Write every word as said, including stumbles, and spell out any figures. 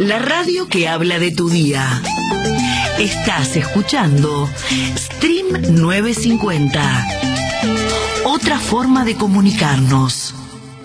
la radio que habla de tu día. Estás escuchando Stream novecientos cincuenta. Otra forma de comunicarnos.